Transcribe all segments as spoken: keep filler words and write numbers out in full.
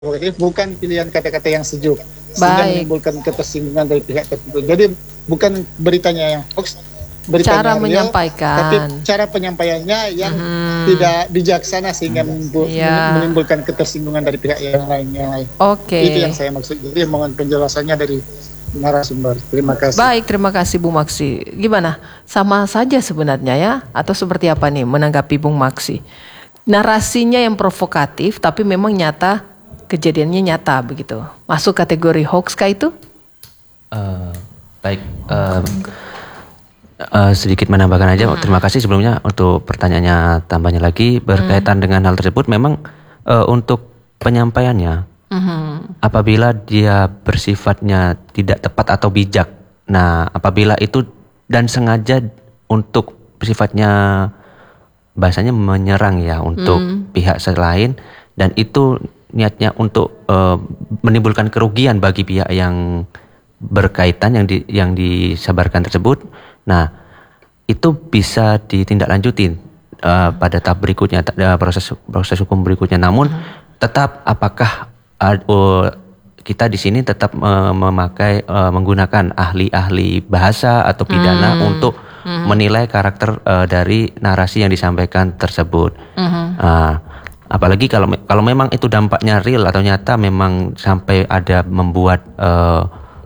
bukan pilihan kata-kata yang sejuk sehingga Baik. menimbulkan ketersinggungan dari pihak tertentu. Jadi bukan beritanya yang hoax, beritanya Cara real, menyampaikan. tapi cara penyampaiannya yang Mhm. tidak bijaksana sehingga menimbul- Iya. menimbulkan ketersinggungan dari pihak yang lainnya. Oke. Itu yang saya maksud. Jadi mohon penjelasannya dari narasumber. Terima kasih. Baik, terima kasih Bu Maksi. Gimana? Sama saja sebenarnya ya? Atau seperti apa nih menanggapi Bung Maksi? Narasinya yang provokatif tapi memang nyata, kejadiannya nyata begitu. Masuk kategori hoax kah itu? Uh, baik, uh, uh, sedikit menambahkan aja. Hmm. Terima kasih sebelumnya untuk pertanyaannya, tambahnya lagi berkaitan hmm. dengan hal tersebut. Memang uh, untuk penyampaiannya, hmm. apabila dia bersifatnya tidak tepat atau bijak, nah apabila itu dan sengaja untuk sifatnya bahasanya menyerang ya untuk hmm. pihak selain, dan itu niatnya untuk uh, menimbulkan kerugian bagi pihak yang berkaitan yang di, yang disebarkan tersebut. Nah, itu bisa ditindaklanjutin uh, pada tahap berikutnya, uh, proses proses hukum berikutnya. Namun hmm. tetap apakah uh, kita di sini tetap uh, memakai uh, menggunakan ahli-ahli bahasa atau pidana hmm. untuk hmm. menilai karakter uh, dari narasi yang disampaikan tersebut. Hmm. Uh, Apalagi kalau kalau memang itu dampaknya real atau nyata, memang sampai ada membuat uh,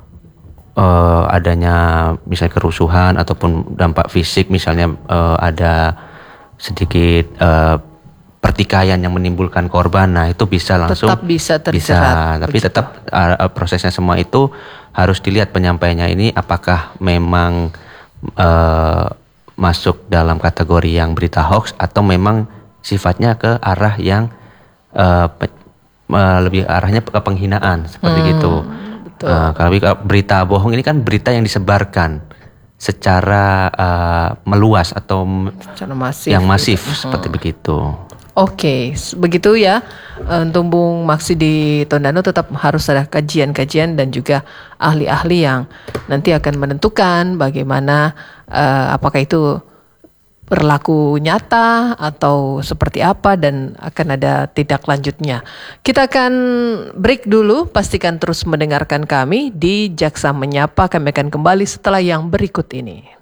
uh, adanya misalnya kerusuhan ataupun dampak fisik, misalnya uh, ada sedikit uh, pertikaian yang menimbulkan korban, nah itu bisa langsung tetap bisa terjerat. Bisa, tapi begitu. Tetap uh, prosesnya semua itu harus dilihat penyampaiannya ini apakah memang uh, masuk dalam kategori yang berita hoax atau memang sifatnya ke arah yang uh, pe, uh, lebih arahnya ke penghinaan seperti hmm, gitu. Uh, kalau berita bohong ini kan berita yang disebarkan secara uh, meluas atau secara masif, yang masif gitu. Seperti hmm. begitu. Oke, okay, begitu ya. Untuk Bung Maksi di Tondano tetap harus ada kajian-kajian dan juga ahli-ahli yang nanti akan menentukan bagaimana uh, apakah itu berlaku nyata atau seperti apa dan akan ada tindak lanjutnya. Kita akan break dulu, pastikan terus mendengarkan kami di Jaksa Menyapa. Kami akan kembali setelah yang berikut ini.